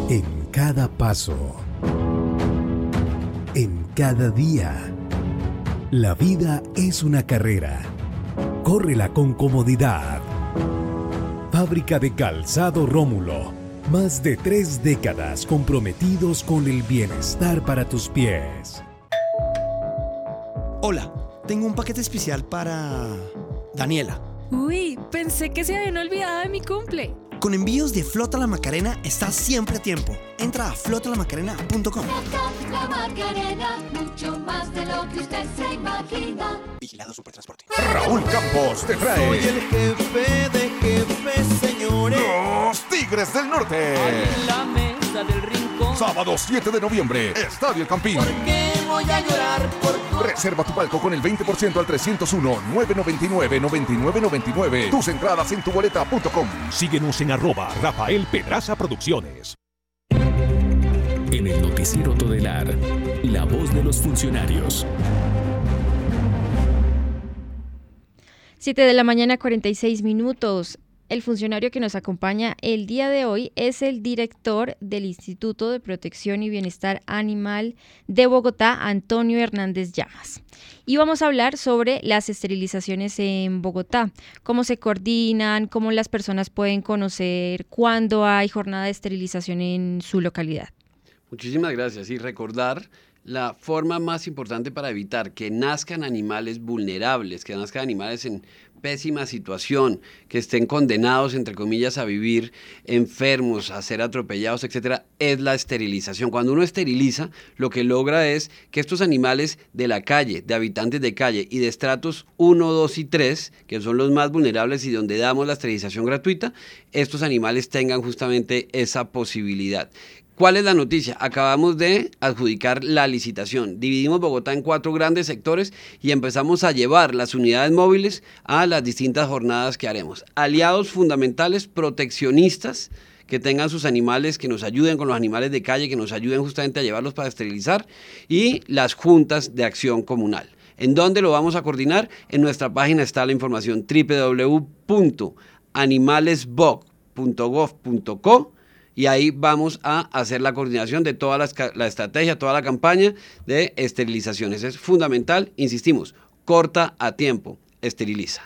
En cada paso, en cada día, la vida es una carrera. Córrela con comodidad. Fábrica de Calzado Rómulo. Más de 3 décadas comprometidos con el bienestar para tus pies. Hola, tengo un paquete especial para Daniela. Uy, pensé que se habían olvidado de mi cumple. Con envíos de Flota La Macarena estás siempre a tiempo. Entra a flotalamacarena.com. Flota La Macarena, mucho más de lo que usted se imagina. Vigilado Supertransporte. Raúl Campos te trae Soy el jefe de jefes, señores. Los Tigres del Norte. En la mesa del rincón. Sábado 7 de noviembre, Estadio El Campín. ¿Por qué voy a llorar por tu... Reserva tu palco con el 20% al 301-999-9999. Tus entradas en tuboleta.com. Síguenos en @Rafael Pedraza Producciones. En el noticiero Todelar, la voz de los funcionarios. 7 de la mañana, 46 minutos. El funcionario que nos acompaña el día de hoy es el director del Instituto de Protección y Bienestar Animal de Bogotá, Antonio Hernández Llamas. Y vamos a hablar sobre las esterilizaciones en Bogotá, cómo se coordinan, cómo las personas pueden conocer cuándo hay jornada de esterilización en su localidad. Muchísimas gracias. Y recordar la forma más importante para evitar que nazcan animales vulnerables, que nazcan animales en pésima situación, que estén condenados, entre comillas, a vivir enfermos, a ser atropellados, etcétera, es la esterilización. Cuando uno esteriliza, lo que logra es que estos animales de la calle, de habitantes de calle y de estratos 1, 2 y 3, que son los más vulnerables y donde damos la esterilización gratuita, estos animales tengan justamente esa posibilidad. ¿Cuál es la noticia? Acabamos de adjudicar la licitación. Dividimos Bogotá en 4 grandes sectores y empezamos a llevar las unidades móviles a las distintas jornadas que haremos. Aliados fundamentales, proteccionistas, que tengan sus animales, que nos ayuden con los animales de calle, que nos ayuden justamente a llevarlos para esterilizar, y las juntas de acción comunal. ¿En dónde lo vamos a coordinar? En nuestra página está la información www.animalesbog.gov.co. Y ahí vamos a hacer la coordinación de toda la estrategia, toda la campaña de esterilizaciones. Es fundamental, insistimos, corta a tiempo, esteriliza.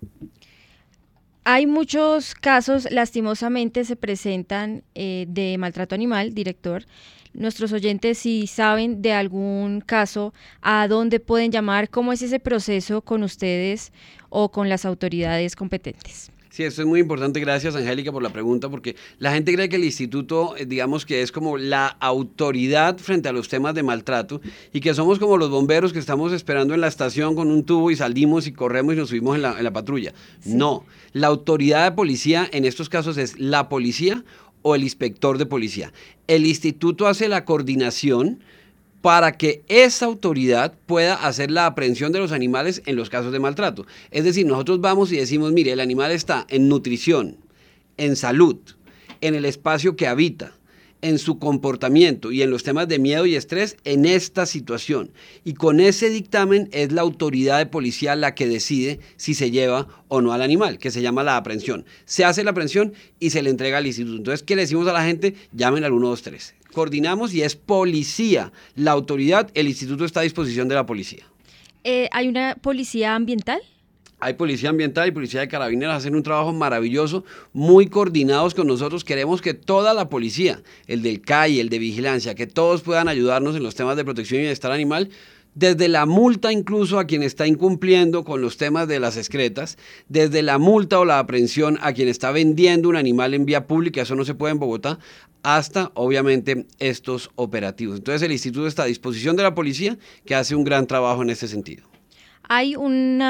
Hay muchos casos, lastimosamente, se presentan de maltrato animal, director. Nuestros oyentes, si saben de algún caso, ¿a dónde pueden llamar? ¿Cómo es ese proceso con ustedes o con las autoridades competentes? Sí, esto es muy importante. Gracias, Angélica, por la pregunta, porque la gente cree que el instituto, digamos que es como la autoridad frente a los temas de maltrato y que somos como los bomberos que estamos esperando en la estación con un tubo y salimos y corremos y nos subimos en la patrulla. Sí. No, la autoridad de policía en estos casos es la policía o el inspector de policía. El instituto hace la coordinación para que esa autoridad pueda hacer la aprehensión de los animales en los casos de maltrato. Es decir, nosotros vamos y decimos, mire, el animal está en nutrición, en salud, en el espacio que habita, en su comportamiento y en los temas de miedo y estrés en esta situación. Y con ese dictamen es la autoridad de policía la que decide si se lleva o no al animal, que se llama la aprehensión. Se hace la aprehensión y se le entrega al instituto. Entonces, ¿qué le decimos a la gente? Llamen al 123. Coordinamos y es policía, la autoridad, el instituto está a disposición de la policía. ¿Hay una policía ambiental? Hay policía ambiental y policía de carabineros, hacen un trabajo maravilloso, muy coordinados con nosotros. Queremos que toda la policía, el del CAI, el de vigilancia, que todos puedan ayudarnos en los temas de protección y bienestar animal, desde la multa incluso a quien está incumpliendo con los temas de las excretas, desde la multa o la aprehensión a quien está vendiendo un animal en vía pública, eso no se puede en Bogotá, hasta obviamente estos operativos. Entonces el instituto está a disposición de la policía, que hace un gran trabajo en ese sentido. Hay un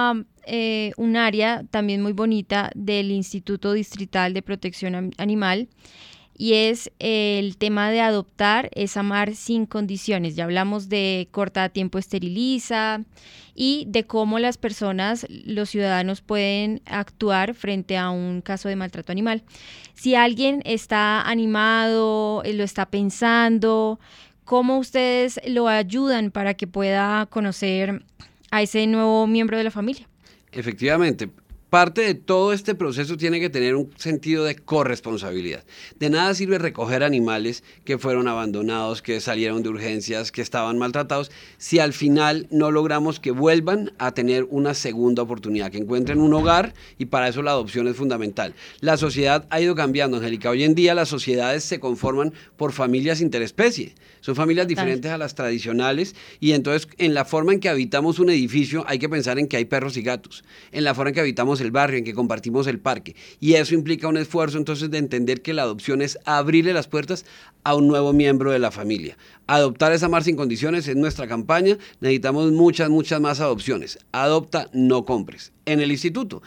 área también muy bonita del Instituto Distrital de Protección Animal, y es el tema de adoptar es amar sin condiciones. Ya hablamos de corta a tiempo esteriliza y de cómo las personas, los ciudadanos pueden actuar frente a un caso de maltrato animal. Si alguien está animado, lo está pensando, ¿cómo ustedes lo ayudan para que pueda conocer a ese nuevo miembro de la familia? Efectivamente. parte de todo este proceso tiene que tener un sentido de corresponsabilidad. De nada sirve recoger animales que fueron abandonados, que salieron de urgencias, que estaban maltratados, si al final no logramos que vuelvan a tener una segunda oportunidad, que encuentren un hogar, y para eso la adopción es fundamental. La sociedad ha ido cambiando, Angélica. Hoy en día las sociedades se conforman por familias interespecie. Son familias diferentes a las tradicionales, y entonces en la forma en que habitamos un edificio hay que pensar en que hay perros y gatos, en la forma en que habitamos el barrio, en que compartimos el parque, y eso implica un esfuerzo entonces de entender que la adopción es abrirle las puertas a un nuevo miembro de la familia. Adoptar es amar sin condiciones, es nuestra campaña. Necesitamos muchas más adopciones. Adopta, no compres. En el instituto,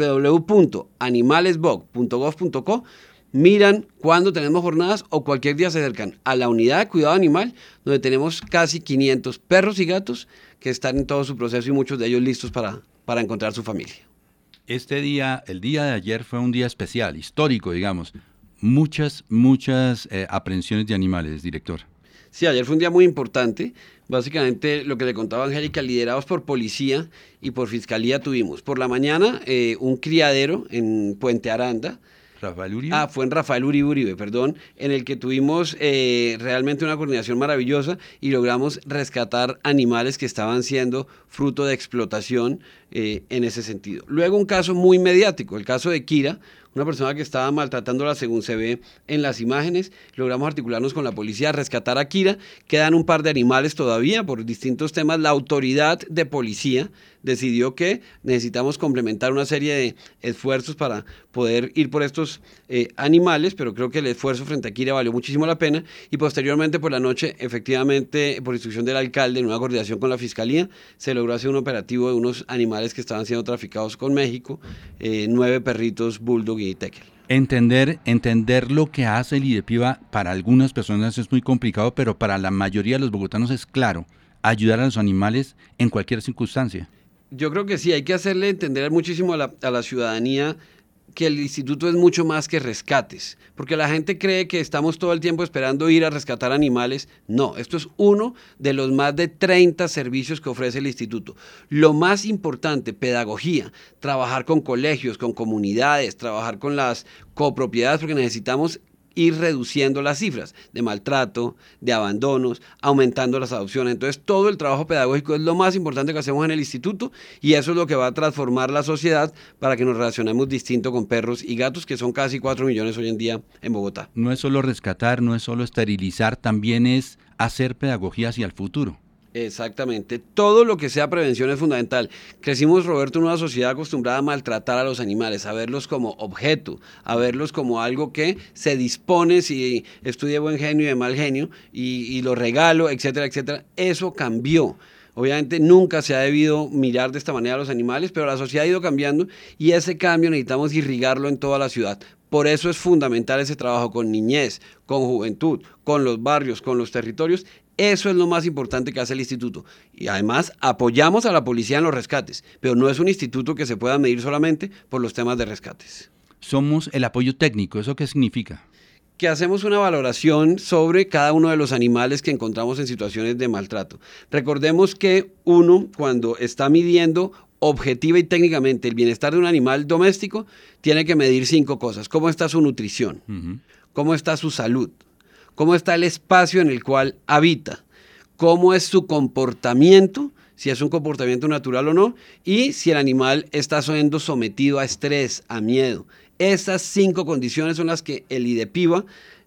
www.animalesbog.gov.co, miran cuándo tenemos jornadas o cualquier día se acercan a la unidad de cuidado animal, donde tenemos casi 500 perros y gatos que están en todo su proceso y muchos de ellos listos para encontrar su familia. Este día, el día de ayer fue un día especial, histórico, digamos. Muchas aprehensiones de animales, director. Sí, ayer fue un día muy importante. Básicamente, lo que le contaba Angélica, liderados por policía y por fiscalía tuvimos. Por la mañana, un criadero en Puente Aranda. ¿Rafael Uribe? Fue en Rafael Uribe, en el que tuvimos realmente una coordinación maravillosa y logramos rescatar animales que estaban siendo fruto de explotación en ese sentido. Luego un caso muy mediático, el caso de Kira, una persona que estaba maltratándola según se ve en las imágenes. Logramos articularnos con la policía, rescatar a Kira. Quedan un par de animales todavía por distintos temas. La autoridad de policía decidió que necesitamos complementar una serie de esfuerzos para poder ir por estos animales, pero creo que el esfuerzo frente a Kira valió muchísimo la pena, y posteriormente por la noche, efectivamente, por instrucción del alcalde, en una coordinación con la fiscalía, se logró hacer un operativo de unos animales que estaban siendo traficados con México, 9 perritos bulldog y tekel. Entender lo que hace el IDEPIBA para algunas personas es muy complicado, pero para la mayoría de los bogotanos es claro: ayudar a los animales en cualquier circunstancia. Yo creo que sí, hay que hacerle entender muchísimo a la ciudadanía que el instituto es mucho más que rescates, porque la gente cree que estamos todo el tiempo esperando ir a rescatar animales. No, esto es uno de los más de 30 servicios que ofrece el instituto. Lo más importante, pedagogía, trabajar con colegios, con comunidades, trabajar con las copropiedades, porque necesitamos ir reduciendo las cifras de maltrato, de abandonos, aumentando las adopciones. Entonces, todo el trabajo pedagógico es lo más importante que hacemos en el instituto, y eso es lo que va a transformar la sociedad para que nos relacionemos distinto con perros y gatos, que son casi 4 millones hoy en día en Bogotá. No es solo rescatar, no es solo esterilizar, también es hacer pedagogía hacia el futuro. Exactamente, todo lo que sea prevención es fundamental. Crecimos, Roberto, en una sociedad acostumbrada a maltratar a los animales, a verlos como objeto, a verlos como algo que se dispone si estoy de buen genio y de mal genio y lo regalo, etcétera, etcétera. Eso cambió. Obviamente nunca se ha debido mirar de esta manera a los animales, pero la sociedad ha ido cambiando, y ese cambio necesitamos irrigarlo en toda la ciudad. Por eso es fundamental ese trabajo con niñez, con juventud, con los barrios, con los territorios. Eso es lo más importante que hace el instituto. Y además apoyamos a la policía en los rescates, pero no es un instituto que se pueda medir solamente por los temas de rescates. Somos el apoyo técnico. ¿Eso qué significa? Que hacemos una valoración sobre cada uno de los animales que encontramos en situaciones de maltrato. Recordemos que uno, cuando está midiendo objetiva y técnicamente el bienestar de un animal doméstico, tiene que medir 5 cosas. ¿Cómo está su nutrición? ¿Cómo está su salud? ¿Cómo está el espacio en el cual habita? ¿Cómo es su comportamiento? Si es un comportamiento natural o no. Y si el animal está siendo sometido a estrés, a miedo. Esas 5 condiciones son las que el IDEPIBA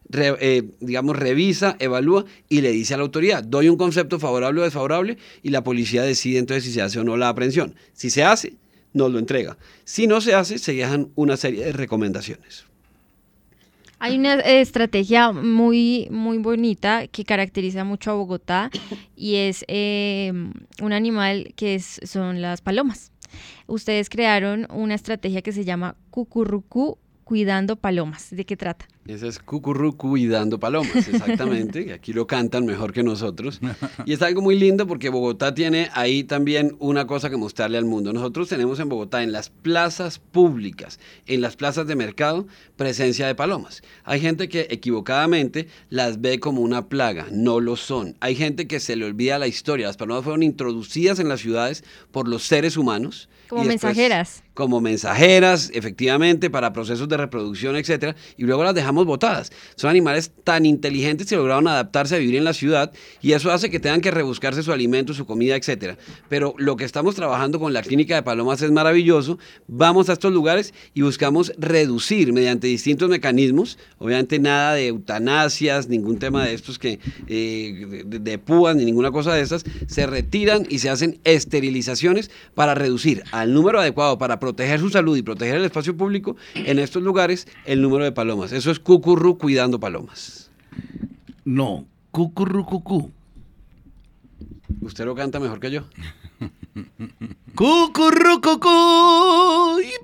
revisa, evalúa y le dice a la autoridad: doy un concepto favorable o desfavorable, y la policía decide entonces si se hace o no la aprehensión. Si se hace, nos lo entrega. Si no se hace, se dejan una serie de recomendaciones. Hay una estrategia muy bonita que caracteriza mucho a Bogotá, y es un animal que son las palomas. Ustedes crearon una estrategia que se llama Cucurrucú Cuidando Palomas. ¿De qué trata? Ese es Cucurru cuidando palomas, exactamente, que aquí lo cantan mejor que nosotros. Y es algo muy lindo porque Bogotá tiene ahí también una cosa que mostrarle al mundo. Nosotros tenemos en Bogotá, en las plazas públicas, en las plazas de mercado, presencia de palomas. Hay gente que equivocadamente las ve como una plaga, no lo son. Hay gente que se le olvida la historia. Las palomas fueron introducidas en las ciudades por los seres humanos. Como mensajeras. Como mensajeras, efectivamente, para procesos de reproducción, etcétera, y luego las dejamos botadas. Son animales tan inteligentes que lograron adaptarse a vivir en la ciudad y eso hace que tengan que rebuscarse su alimento, su comida, etcétera. Pero lo que estamos trabajando con la clínica de palomas es maravilloso. Vamos a estos lugares y buscamos reducir mediante distintos mecanismos, obviamente nada de eutanasias, ningún tema de estos que de púas ni ninguna cosa de estas, se retiran y se hacen esterilizaciones para reducir al número adecuado para proteger su salud y proteger el espacio público en estos lugares el número de palomas. Eso es Cucurru cuidando palomas. No, Cucurru cucú. Usted lo canta mejor que yo. Cucurru cucú y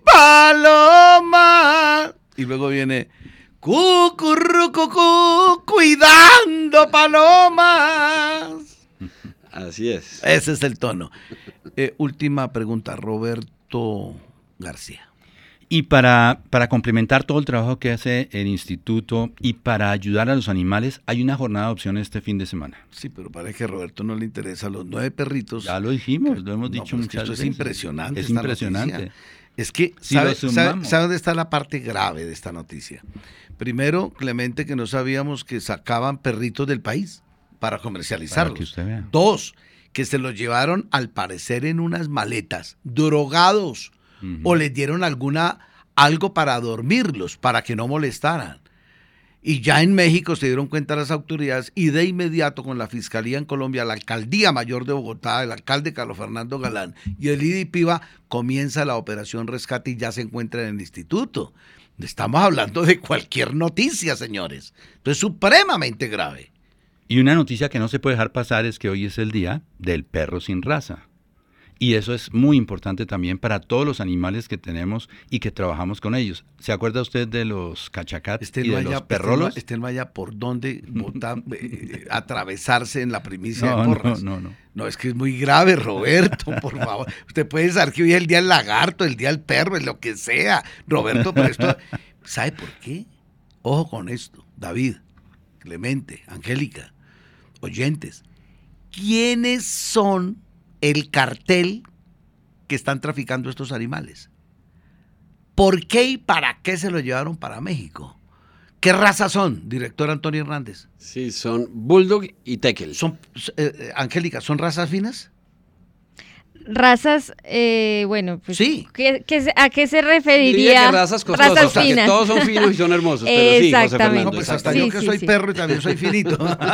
paloma. Y luego viene Cucurru cucú cuidando palomas. Así es. Ese es el tono. Última pregunta, Roberto García. Y para complementar todo el trabajo que hace el instituto y para ayudar a los animales, hay una jornada de adopción este fin de semana. Sí, pero parece que a Roberto no le interesa los 9 perritos. Ya lo dijimos, lo hemos dicho muchas veces. Esto es impresionante. Es impresionante. Noticia. Es que, Si ¿sabe dónde está la parte grave de esta noticia? Primero, Clemente, que no sabíamos que sacaban perritos del país para comercializarlos. Para que usted vea. 2, que se los llevaron al parecer en unas maletas, drogados, o les dieron algo para dormirlos, para que no molestaran. Y ya en México se dieron cuenta las autoridades y de inmediato con la Fiscalía en Colombia, la Alcaldía Mayor de Bogotá, el alcalde Carlos Fernando Galán y el IDIPIVA, comienza la operación rescate y ya se encuentra en el instituto. Estamos hablando de cualquier noticia, señores. Esto es supremamente grave. Y una noticia que no se puede dejar pasar es que hoy es el día del perro sin raza. Y eso es muy importante también para todos los animales que tenemos y que trabajamos con ellos. ¿Se acuerda usted de los cachacats y de los perrolos? No vaya por dónde atravesarse en la primicia de Porras. No. No, es que es muy grave, Roberto, por favor. Usted puede pensar que hoy es el día del lagarto, el día del perro, es lo que sea. Roberto, pero esto... ¿Sabe por qué? Ojo con esto, David, Clemente, Angélica, oyentes. ¿Quiénes son el cartel que están traficando estos animales? ¿Por qué y para qué se lo llevaron para México? ¿Qué razas son, director Antonio Hernández? Sí, son Bulldog y Tekel. Angélica, ¿son razas finas? Razas, bueno, pues, sí. ¿A qué se referiría? Diría que razas costosas, razas o sea, finas. que todos son finos y son hermosos, pero sí, José Fernando. No, pues hasta yo que soy perro y también soy finito.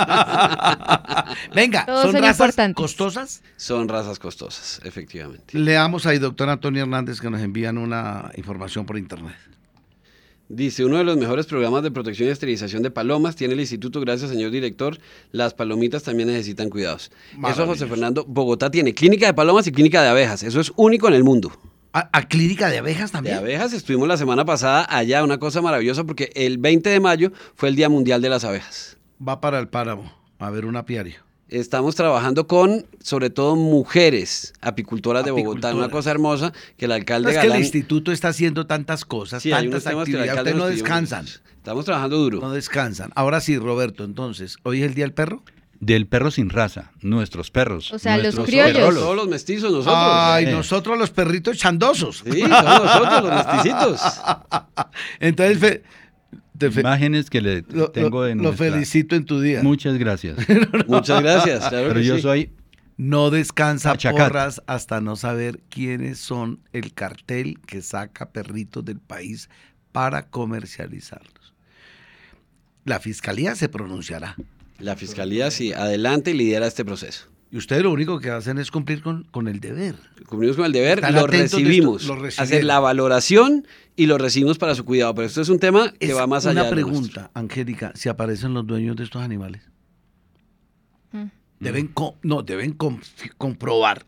Venga, todos ¿son razas importantes. costosas? Son razas costosas, efectivamente. Leamos ahí, doctor Antonio Hernández, que nos envían una información por internet. Dice, uno de los mejores programas de protección y esterilización de palomas tiene el instituto, gracias señor director, las palomitas también necesitan cuidados. Eso, José Fernando, Bogotá tiene clínica de palomas y clínica de abejas, eso es único en el mundo. ¿A clínica de abejas también? De abejas, estuvimos la semana pasada allá, una cosa maravillosa porque el 20 de mayo fue el Día Mundial de las Abejas. Va para el páramo a ver un apiario. Estamos trabajando con, sobre todo, mujeres apicultoras de Bogotá. Una cosa hermosa que el alcalde Galán... Es que el instituto está haciendo tantas cosas, sí, tantas actividades, ustedes no descansan. Estamos trabajando duro. No descansan. Ahora sí, Roberto, entonces, ¿hoy es el Día del Perro? Del perro sin raza, nuestros perros. O sea, los criollos. Perros, todos los mestizos, nosotros. Ay, nosotros los perritos chandosos. Sí, somos nosotros los mesticitos. Entonces... Imágenes que le tengo de Lo felicito en tu día. Muchas gracias. Muchas gracias. Claro. Pero yo soy... No descansa Porras hasta no saber quiénes son el cartel que saca perritos del país para comercializarlos. La Fiscalía se pronunciará. La Fiscalía, sí, adelante y lidera este proceso. Y ustedes lo único que hacen es cumplir con el deber. Cumplimos con el deber, lo recibimos, hacer la valoración y lo recibimos para su cuidado. Pero esto es un tema que va más allá. Una pregunta, Angélica, si aparecen los dueños de estos animales. Deben comprobar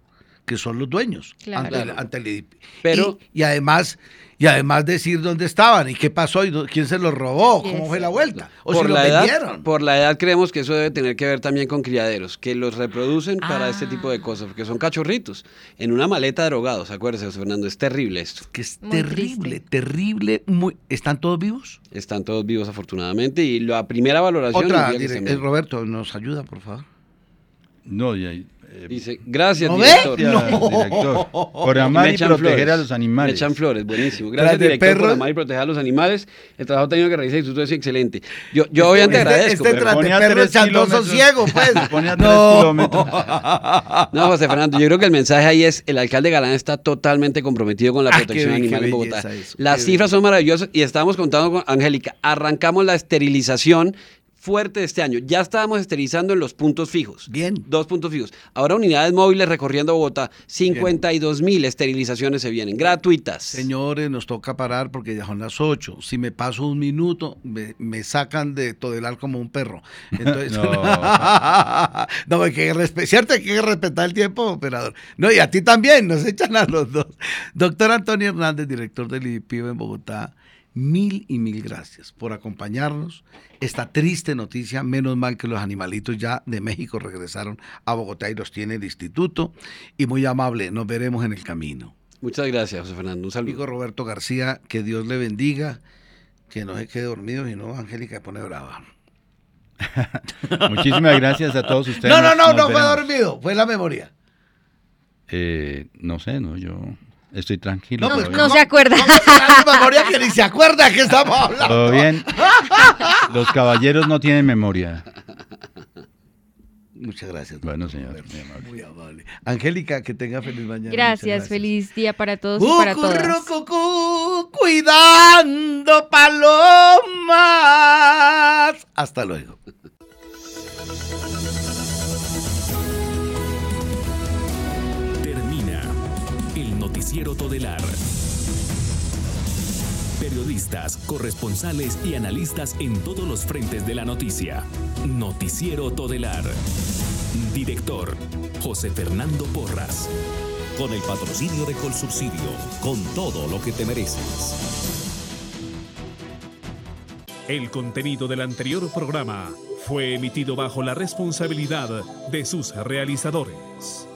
que son los dueños. Claro. Ante el IDP. Pero- y además decir dónde estaban y qué pasó y quién se los robó, cómo fue la vuelta. O si los vendieron. Por la edad creemos que eso debe tener que ver también con criaderos, que los reproducen para este tipo de cosas, porque son cachorritos, en una maleta drogados, acuérdese, José Fernando, es terrible esto. Que es Muy terrible, triste. terrible. ¿Están todos vivos? Están todos vivos afortunadamente y la primera valoración... Otra, diría que están vivos. Roberto, ¿nos ayuda, por favor? No, Dice, gracias, ¿No ve? director. gracias, director. Por amar Me y echan proteger flores. a los animales. Me echan flores, buenísimo. Tras Gracias, de director, por perros- amar y proteger a los animales. El trabajo técnico que realiza el instituto es excelente. Yo obviamente agradezco. Este pero- tras de pone a perro 3 chandoso kilómetros. ciego, pues. Se pone a 3 No. kilómetros. No, José Fernando, yo creo que el mensaje ahí es, el alcalde Galán está totalmente comprometido con la Ah, protección qué animal en belleza Bogotá. eso, Las qué cifras son maravillosas y estábamos contando con Angélica. Arrancamos la esterilización fuerte de este año. Ya estábamos esterilizando en los puntos fijos. Bien. 2 puntos fijos. Ahora unidades móviles recorriendo Bogotá. 52.000 esterilizaciones se vienen, gratuitas. Señores, nos toca parar porque ya son las 8. Si me paso un minuto, me sacan de Todelar como un perro. Entonces, No. no, ¿cierto? Hay que respetar el tiempo, operador. No, y a ti también, nos echan a los dos. Doctor Antonio Hernández, director del IDPIB en Bogotá, mil y mil gracias por acompañarnos. Esta triste noticia, menos mal que los animalitos ya de México regresaron a Bogotá y los tiene el instituto. Y muy amable, nos veremos en el camino. Muchas gracias, José Fernando. Un saludo. Amigo Roberto García, que Dios le bendiga, que no se quede dormido, y no, Angélica se pone brava. Muchísimas gracias a todos ustedes. No Nos fue veremos. dormido, fue la memoria. No sé, yo estoy tranquilo. No, pues, todo bien. No se acuerda. ¿Cómo será la memoria que ni se acuerda que estamos hablando? Todo bien. Los caballeros no tienen memoria. Muchas gracias. Bueno, señor. Muy amable. Muy amable. Angélica, que tenga feliz mañana. Gracias, feliz día para todos y para todas. Cucurrucucú, cuidando palomas. Hasta luego. Termina el Noticiero Todelar. Periodistas, corresponsales y analistas en todos los frentes de la noticia. Noticiero Todelar. Director, José Fernando Porras. Con el patrocinio de Colsubsidio, con todo lo que te mereces. El contenido del anterior programa fue emitido bajo la responsabilidad de sus realizadores.